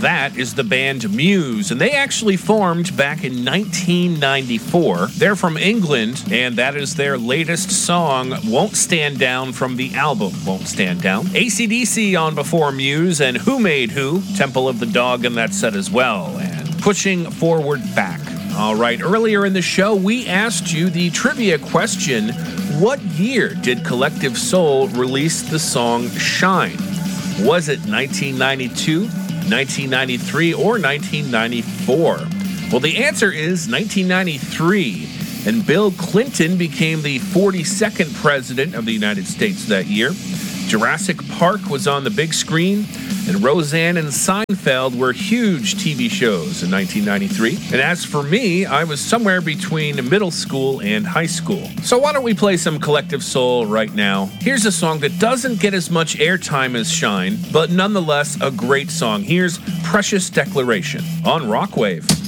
That is the band Muse, and they actually formed back in 1994. They're from England, and that is their latest song, Won't Stand Down, from the album Won't Stand Down. AC/DC on before Muse, and Who Made Who, Temple of the Dog in that set as well, and Pushing Forward Back. All right, earlier in the show, we asked you the trivia question, what year did Collective Soul release the song Shine? Was it 1992, 1993, or 1994? Well, the answer is 1993, and Bill Clinton became the 42nd president of the United States that year. Jurassic Park was on the big screen, and Roseanne and Seinfeld were huge TV shows in 1993. And as for me, I was somewhere between middle school and high school. So why don't we play some Collective Soul right now? Here's a song that doesn't get as much airtime as Shine, but nonetheless a great song. Here's Precious Declaration on Rockwave.